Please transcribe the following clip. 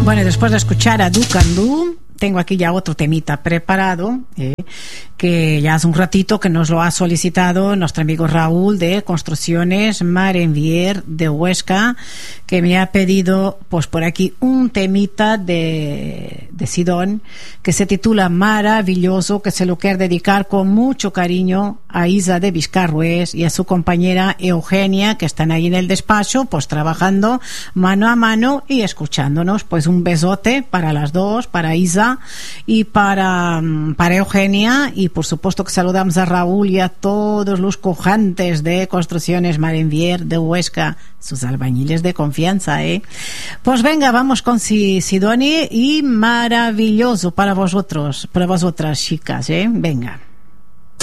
Bueno, después de escuchar a Ducandú, tengo aquí ya otro temita preparado, que ya hace un ratito que nos lo ha solicitado nuestro amigo Raúl de Construcciones Marenvier de Huesca, que me ha pedido pues por aquí un temita de Sidón que se titula Maravilloso, que se lo quiere dedicar con mucho cariño a Isa de Vizcarrués y a su compañera Eugenia, que están ahí en el despacho pues trabajando mano a mano y escuchándonos. Pues un besote para las dos, para Isa y para Eugenia, y por supuesto que saludamos a Raúl y a todos los cojantes de Construcciones Marenvier de Huesca, sus albañiles de confianza, Pues venga, vamos con Sidoni y Maravilloso para vosotros, para vosotras chicas, venga.